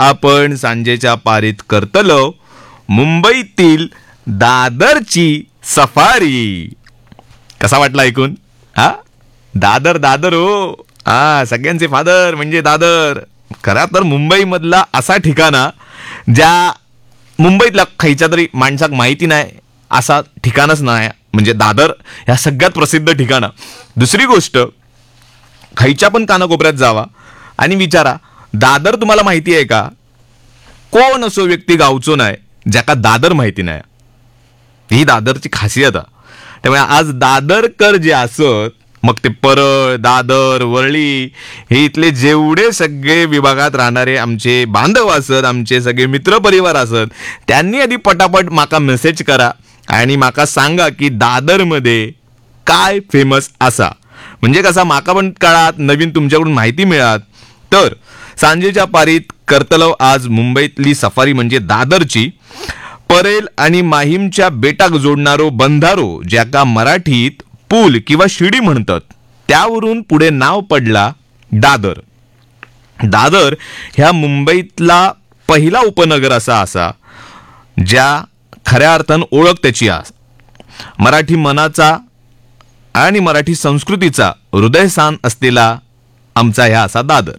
आपण सांजेच्या पारीत करतलो मुंबईतील दादरची सफारी. कसा वाटला ऐकून? हा, दादर दादर हो, हा सगळ्यांचे फादर म्हणजे दादर. खरा तर मुंबईमधला असा ठिकाणा ज्या मुंबईतल्या खयच्या तरी माणसाक माहिती नाही असा ठिकाणच नाही म्हणजे दादर ह्या सगळ्यात प्रसिद्ध ठिकाणा. दुसरी गोष्ट, खयच्या पण कानाकोपऱ्यात जावा आणि विचारा दादर तुम्हाला माहिती आहे का? कोण असो व्यक्ती गावचो नाही ज्याका दादर माहिती नाही. ही दादरची खासियत आहे. त्यामुळे आज दादरकर जे असत, मग ते परळ, दादर, वरळी हे इथले जेवढे सगळे विभागात राहणारे आमचे बांधव असत, आमचे सगळे मित्रपरिवार असत, त्यांनी आधी पटापट माका मेसेज करा आणि माका सांगा की दादरमध्ये काय फेमस असा. म्हणजे कसा माका पण काळात नवीन तुमच्याकडून माहिती मिळात. तर सांजेच्या पारीत करतलो आज मुंबईतली सफारी म्हणजे दादरची. परेल आणि माहीमच्या बेटाक जोडणारो बंधारो ज्याका मराठीत पूल किंवा शिडी म्हणतात, त्यावरून पुढे नाव पडला दादर. दादर ह्या मुंबईतला पहिला उपनगर असा ज्या खऱ्या अर्थानं ओळख त्याची आज मराठी मनाचा आणि मराठी संस्कृतीचा हृदयस्थान असलेला आमचा ह्या असा दादर.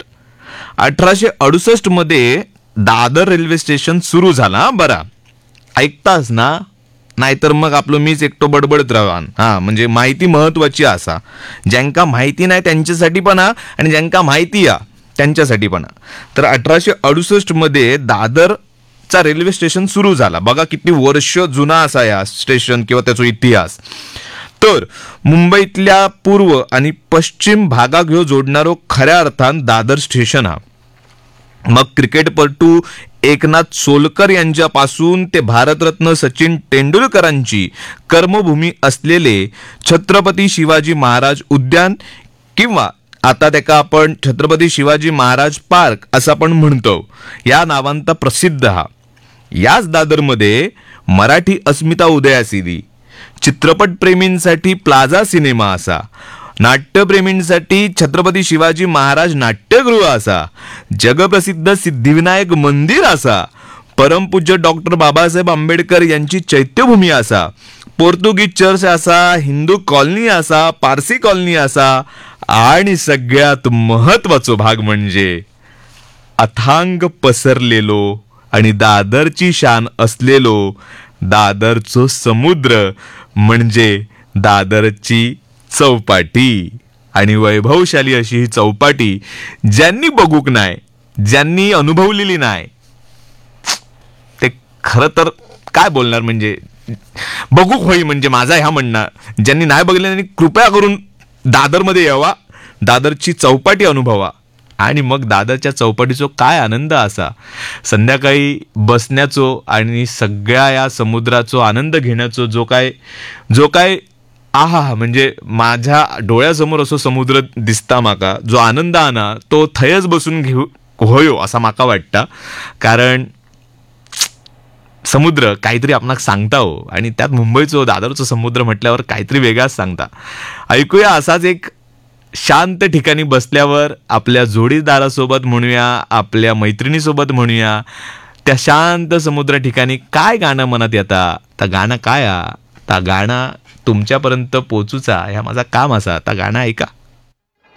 1868 मध्ये दादर रेल्वे स्टेशन सुरू झाला. बरा ऐकतास ना, नाहीतर मग आपलं मीच एकटो बडबडत राहान. हा, म्हणजे माहिती महत्वाची असा. ज्यांका माहिती नाही त्यांच्यासाठी पण आणि ज्यांका माहिती आहे त्यांच्यासाठी पण. तर 1868 मध्ये दादरचा रेल्वे स्टेशन सुरू झाला. बघा किती वर्ष जुना असा या स्टेशन किंवा त्याचा इतिहास. तर मुंबईतल्या पूर्व आणि पश्चिम भागाक ह्यो जोडणारो खऱ्या अर्थान दादर स्टेशन हा. मग क्रिकेटपटू एकनाथ सोलकर यांच्यापासून ते भारतरत्न सचिन तेंडुलकरांची कर्मभूमी असलेले छत्रपती शिवाजी महाराज उद्यान किंवा आता त्याका आपण छत्रपती शिवाजी महाराज पार्क असं आपण म्हणतो, या नावांता प्रसिद्ध हा. याच दादरमध्ये मराठी अस्मिता उदयास येली. चित्रपट प्रेमींसाठी प्लाझा सिनेमा असा, नाट्यप्रेमींसाठी छत्रपती शिवाजी महाराज नाट्यगृह असा, जगप्रसिद्ध सिद्धिविनायक मंदिर असा, परमपूज्य डॉक्टर बाबासाहेब आंबेडकर यांची चैत्यभूमी असा, पोर्तुगीज चर्च असा, हिंदू कॉलनी असा, पारसी कॉलनी असा आणि सगळ्यात महत्वाचा भाग म्हणजे अथांग पसरलेलो आणि दादरची शान असलेलो दादरचो समुद्र म्हणजे दादरची चौपाटी. आणि वैभवशाली अशी ही चौपाटी ज्यांनी बघूक नाही, ज्यांनी अनुभवलेली नाही, ते खरं तर काय बोलणार. म्हणजे बघूक होई म्हणजे माझा ह्या म्हणणार, ज्यांनी नाही बघितले त्यांनी कृपया करून दादरमध्ये यावा, दादरची चौपाटी अनुभवा. आणि मग दादरच्या चौपाटीचो काय आनंद असा. संध्याकाळी बसण्याचो आणि सगळ्या या समुद्राचो आनंद घेण्याचो जो काय आहा, म्हणजे माझ्या डोळ्यासमोर असो समुद्र दिसता माका, जो आनंद आना तो थयच बसून घेऊ होयो असा माका वाटता. कारण समुद्र काहीतरी आपणाक सांगता हो, आणि त्यात मुंबईचो दादरचो समुद्र म्हटल्यावर काहीतरी वेगळाच सांगता. ऐकूया असाच एक शांत ठिकाणी बसल्यावर आपल्या जोडीदारासोबत म्हणूया, आपल्या मैत्रिणीसोबत म्हणूया, त्या शांत समुद्र ठिकाणी काय गाणं मनात येता, त्या गाणं काय त्या गाणं तुमच्यापर्यंत पोचूचा ह्या माझा काम असा. त्या गाणं ऐका.